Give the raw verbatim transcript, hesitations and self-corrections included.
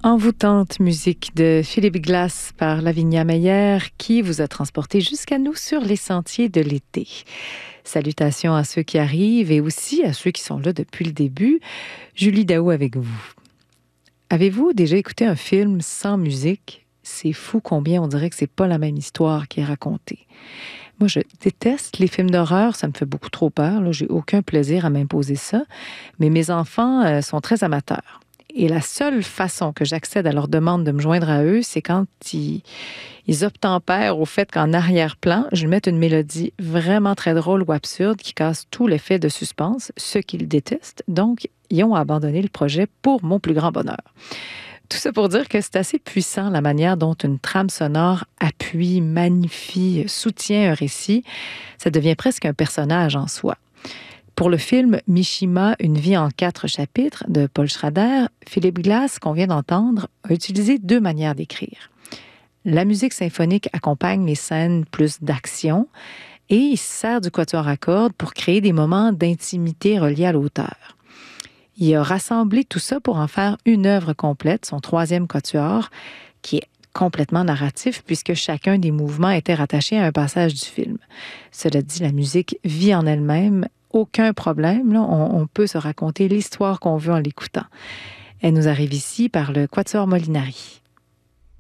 Envoûtante musique de Philippe Glass par Lavinia Meyer qui vous a transporté jusqu'à nous sur les sentiers de l'été. Salutations à ceux qui arrivent et aussi à ceux qui sont là depuis le début. Julie Daou avec vous. Avez-vous déjà écouté un film sans musique? C'est fou combien on dirait que c'est pas la même histoire qui est racontée. Moi, je déteste les films d'horreur, ça me fait beaucoup trop peur. Là, j'ai aucun plaisir à m'imposer ça. Mais mes enfants euh, sont très amateurs. Et la seule façon que j'accède à leur demande de me joindre à eux, c'est quand ils, ils obtempèrent au fait qu'en arrière-plan, je mette une mélodie vraiment très drôle ou absurde qui casse tout l'effet de suspense, ce qu'ils détestent. Donc, ils ont abandonné le projet pour mon plus grand bonheur. Tout ça pour dire que c'est assez puissant la manière dont une trame sonore appuie, magnifie, soutient un récit. Ça devient presque un personnage en soi. Pour le film Mishima, une vie en quatre chapitres de Paul Schrader, Philippe Glass, qu'on vient d'entendre, a utilisé deux manières d'écrire. La musique symphonique accompagne les scènes plus d'action et il se sert du quatuor à cordes pour créer des moments d'intimité reliés à l'auteur. Il a rassemblé tout ça pour en faire une œuvre complète, son troisième quatuor, qui est complètement narratif puisque chacun des mouvements était rattaché à un passage du film. Cela dit, la musique vit en elle-même. Aucun problème, là, on, on peut se raconter l'histoire qu'on veut en l'écoutant. Elle nous arrive ici par le Quatuor Molinari.